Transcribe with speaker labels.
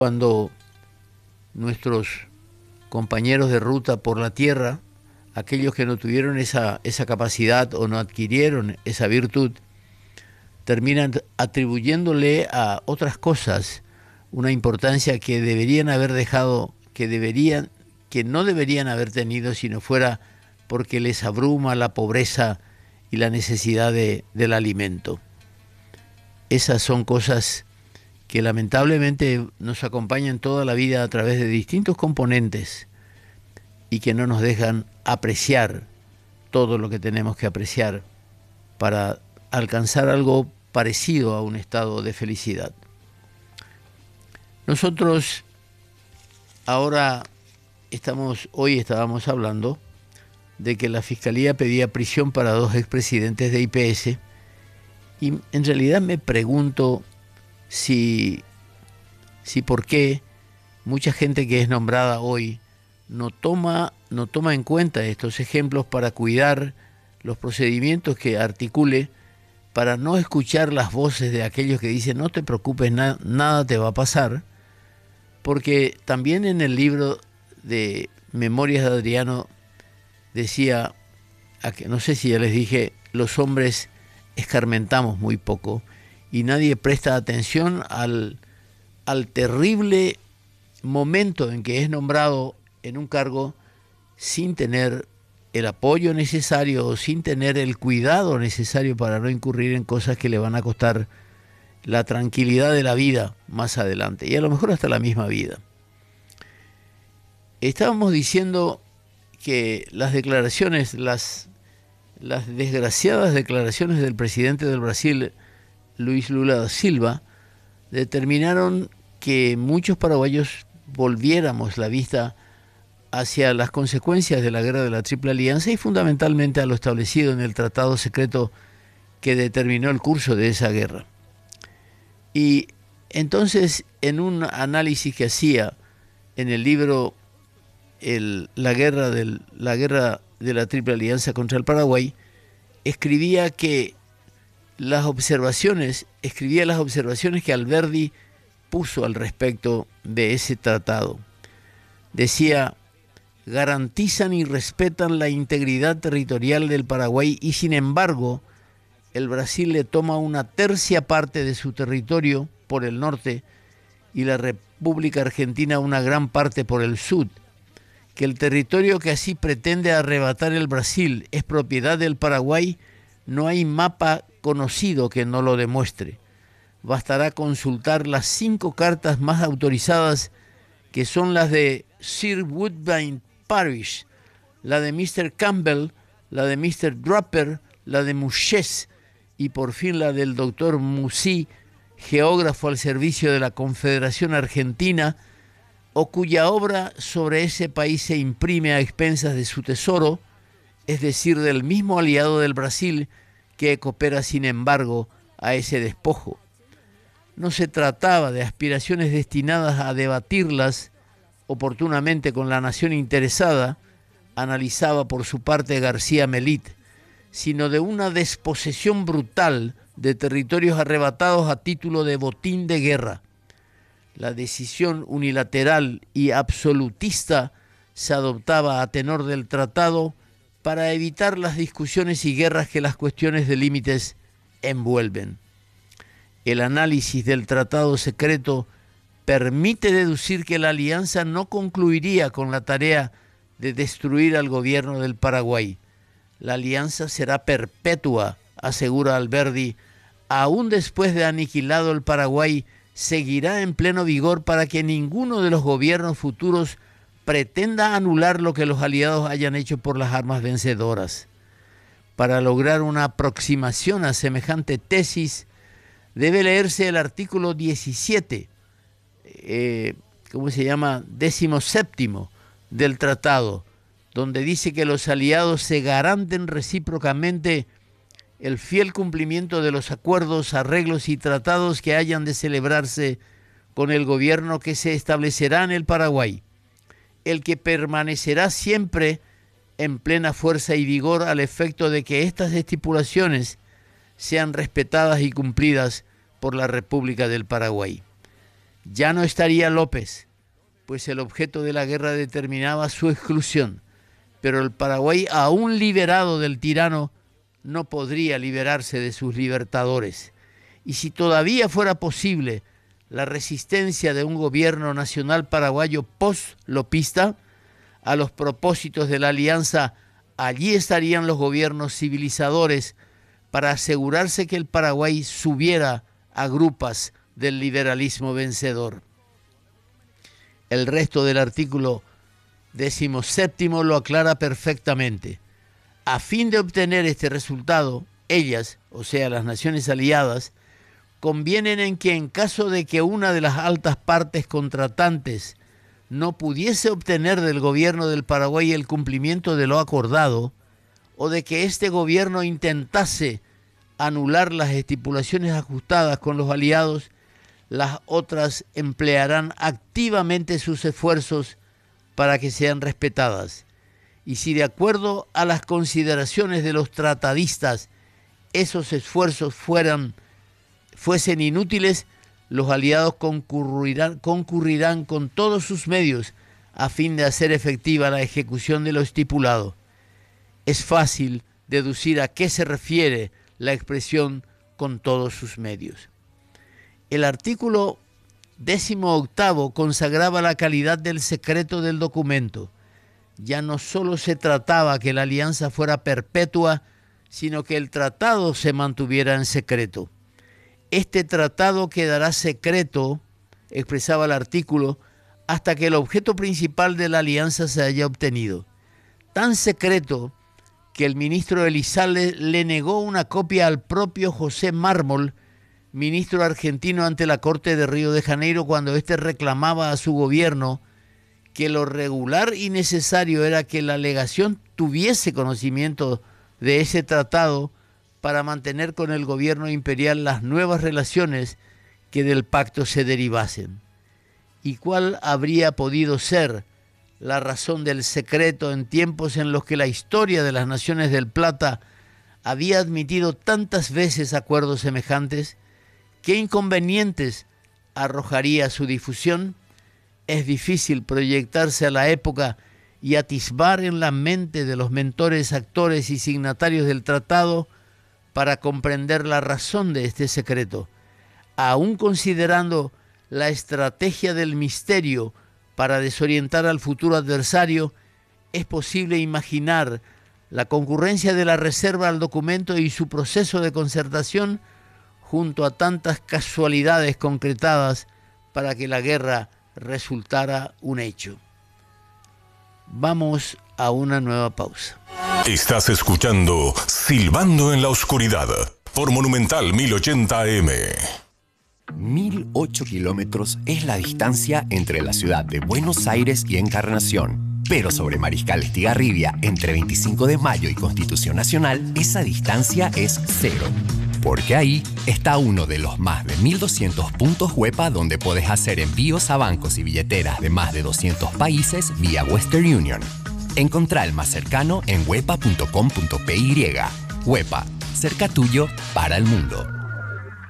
Speaker 1: Cuando nuestros compañeros de ruta por la tierra, aquellos que no tuvieron esa capacidad o no adquirieron esa virtud, terminan atribuyéndole a otras cosas una importancia que deberían haber dejado, que no deberían haber tenido si no fuera porque les abruma la pobreza y la necesidad del alimento. Esas son cosas que lamentablemente nos acompañan toda la vida a través de distintos componentes y que no nos dejan apreciar todo lo que tenemos que apreciar para alcanzar algo parecido a un estado de felicidad. Nosotros hoy estábamos hablando de que la Fiscalía pedía prisión para 2 expresidentes de IPS y en realidad me pregunto si por qué mucha gente que es nombrada hoy no toma en cuenta estos ejemplos para cuidar los procedimientos que articule, para no escuchar las voces de aquellos que dicen no te preocupes, nada te va a pasar, porque también en el libro de Memorias de Adriano decía, no sé si ya les dije, los hombres escarmentamos muy poco y nadie presta atención al terrible momento en que es nombrado en un cargo sin tener el apoyo necesario o sin tener el cuidado necesario para no incurrir en cosas que le van a costar la tranquilidad de la vida más adelante y a lo mejor hasta la misma vida. Estábamos diciendo que las declaraciones, las desgraciadas declaraciones del presidente del Brasil, Luis Lula da Silva, determinaron que muchos paraguayos volviéramos la vista hacia las consecuencias de la guerra de la Triple Alianza y fundamentalmente a lo establecido en el tratado secreto que determinó el curso de esa guerra. Y entonces, en un análisis que hacía en el libro la guerra de la Triple Alianza contra el Paraguay, escribía las observaciones que Alberdi puso al respecto de ese tratado. Decía: garantizan y respetan la integridad territorial del Paraguay y sin embargo el Brasil le toma una tercia parte de su territorio por el norte y la República Argentina una gran parte por el sur. Que el territorio que así pretende arrebatar el Brasil es propiedad del Paraguay, no hay mapa conocido que no lo demuestre. Bastará consultar las 5 cartas más autorizadas, que son las de Sir Woodbine Parish, la de Mr. Campbell, la de Mr. Draper, la de Mouchez y por fin la del Dr. Musi, geógrafo al servicio de la Confederación Argentina, o cuya obra sobre ese país se imprime a expensas de su tesoro, es decir, del mismo aliado del Brasil que coopera sin embargo a ese despojo. No se trataba de aspiraciones destinadas a debatirlas oportunamente con la nación interesada, analizaba por su parte García Melit, sino de una desposesión brutal de territorios arrebatados a título de botín de guerra. La decisión unilateral y absolutista se adoptaba a tenor del tratado para evitar las discusiones y guerras que las cuestiones de límites envuelven. El análisis del tratado secreto permite deducir que la alianza no concluiría con la tarea de destruir al gobierno del Paraguay. La alianza será perpetua, asegura Alberdi, aún después de aniquilado el Paraguay, seguirá en pleno vigor para que ninguno de los gobiernos futuros pretenda anular lo que los aliados hayan hecho por las armas vencedoras. Para lograr una aproximación a semejante tesis, debe leerse el artículo 17, 17º del tratado, donde dice que los aliados se garanten recíprocamente el fiel cumplimiento de los acuerdos, arreglos y tratados que hayan de celebrarse con el gobierno que se establecerá en el Paraguay, el que permanecerá siempre en plena fuerza y vigor al efecto de que estas estipulaciones sean respetadas y cumplidas por la República del Paraguay. Ya no estaría López, pues el objeto de la guerra determinaba su exclusión, pero el Paraguay, aún liberado del tirano, no podría liberarse de sus libertadores. Y si todavía fuera posible la resistencia de un gobierno nacional paraguayo post-lopista a los propósitos de la alianza, allí estarían los gobiernos civilizadores para asegurarse que el Paraguay subiera a grupas del liberalismo vencedor. El resto del artículo 17 lo aclara perfectamente. A fin de obtener este resultado, ellas, o sea, las naciones aliadas, convienen en que en caso de que una de las altas partes contratantes no pudiese obtener del gobierno del Paraguay el cumplimiento de lo acordado, o de que este gobierno intentase anular las estipulaciones ajustadas con los aliados, las otras emplearán activamente sus esfuerzos para que sean respetadas. Y si de acuerdo a las consideraciones de los tratadistas esos esfuerzos fuesen inútiles, los aliados concurrirán con todos sus medios a fin de hacer efectiva la ejecución de lo estipulado. Es fácil deducir a qué se refiere la expresión con todos sus medios. El artículo 18 consagraba la calidad del secreto del documento. Ya no solo se trataba que la alianza fuera perpetua, sino que el tratado se mantuviera en secreto. Este tratado quedará secreto, expresaba el artículo, hasta que el objeto principal de la alianza se haya obtenido. Tan secreto que el ministro Elizalde le negó una copia al propio José Mármol, ministro argentino ante la Corte de Río de Janeiro, cuando éste reclamaba a su gobierno que lo regular y necesario era que la legación tuviese conocimiento de ese tratado para mantener con el gobierno imperial las nuevas relaciones que del pacto se derivasen. ¿Y cuál habría podido ser la razón del secreto en tiempos en los que la historia de las Naciones del Plata había admitido tantas veces acuerdos semejantes? ¿Qué inconvenientes arrojaría su difusión? Es difícil proyectarse a la época y atisbar en la mente de los mentores, actores y signatarios del tratado para comprender la razón de este secreto. Aún considerando la estrategia del misterio para desorientar al futuro adversario, es posible imaginar la concurrencia de la reserva al documento y su proceso de concertación junto a tantas casualidades concretadas para que la guerra resultara un hecho. Vamos a una nueva pausa.
Speaker 2: Estás escuchando Silbando en la Oscuridad por Monumental 1080 AM.
Speaker 3: 1008 kilómetros es la distancia entre la ciudad de Buenos Aires y Encarnación. Pero sobre Mariscal Estigarribia, entre 25 de Mayo y Constitución Nacional, esa distancia es cero. Porque ahí está uno de los más de 1.200 puntos Huepa donde podés hacer envíos a bancos y billeteras de más de 200 países vía Western Union. Encontrá el más cercano en huepa.com.py. Huepa, cerca tuyo para el mundo.